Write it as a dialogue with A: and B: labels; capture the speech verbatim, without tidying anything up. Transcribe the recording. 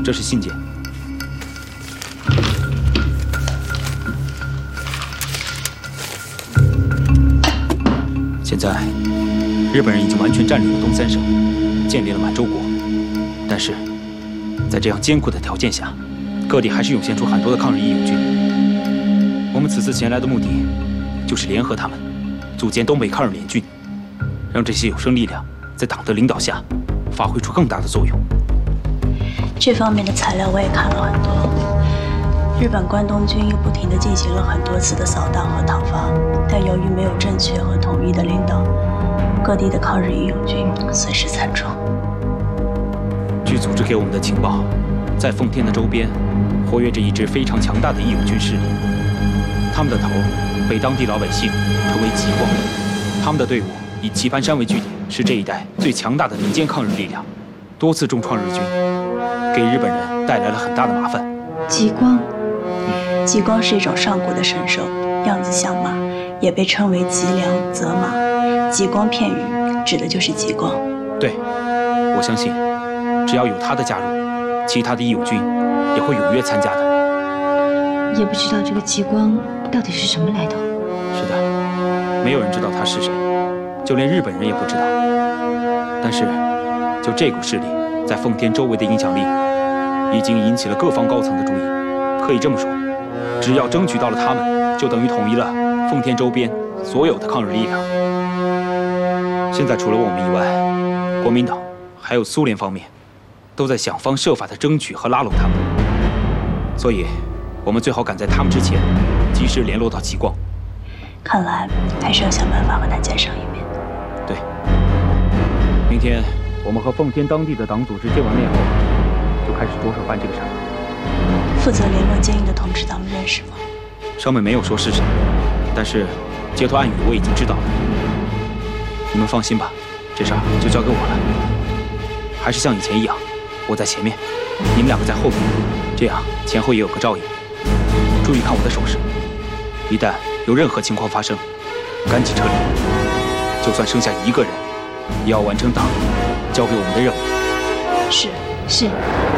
A: 这是信件。现在，日本人已经完全占领了东三省，建立了满洲国。但是，在这样艰苦的条件下，各地还是涌现出很多的抗日义勇军。我们此次前来的目的，就是联合他们，组建东北抗日联军，让这些有生力量在党的领导下，发挥出更大的作用。
B: 这方面的材料我也看了很多。日本关东军又不停地进行了很多次的扫荡和讨伐，但由于没有正确和统一的领导，各地的抗日义勇军损失惨重。
A: 据组织给我们的情报，在奉天的周边，活跃着一支非常强大的义勇军势力。他们的头被当地老百姓称为极光。他们的队伍以棋盘山为据点，是这一带最强大的民间抗日力量，多次重创日军，给日本人带来了很大的麻烦。
B: 极光，嗯、极光是一种上古的神兽，样子像马，也被称为极良泽马。极光片语指的就是极光。
A: 对，我相信，只要有他的加入，其他的义勇军也会踊跃参加的。
C: 也不知道这个极光到底是什么来头。
A: 是的，没有人知道他是谁，就连日本人也不知道。但是，就这股势力在奉天周围的影响力，已经引起了各方高层的注意。可以这么说，只要争取到了他们，就等于统一了奉天周边所有的抗日力量。现在除了我们以外，国民党还有苏联方面，都在想方设法地争取和拉拢他们。所以，我们最好赶在他们之前，及时联络到极光。
B: 看来还是要想办法和他见上一面。
A: 对，明天我们和奉天当地的党组织见完面后，就开始着手办这个事儿。
B: 负责联络监狱的同志，咱们认识吗？
A: 上面没有说是谁，但是街头暗语我已经知道了。你们放心吧，这事儿就交给我了。还是像以前一样，我在前面，你们两个在后面，这样前后也有个照应。注意看我的手势，一旦有任何情况发生，赶紧撤离。就算剩下一个人，也要完成党交给我们的任务。
B: 是
C: 是。